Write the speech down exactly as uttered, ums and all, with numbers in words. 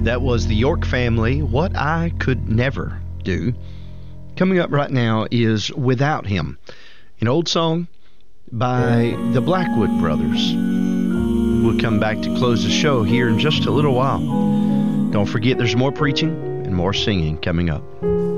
That was the York Family, What I Could Never Do. Coming up right now is Without Him, an old song by the Blackwood Brothers. We'll come back to close the show here in just a little while. Don't forget there's more preaching and more singing coming up.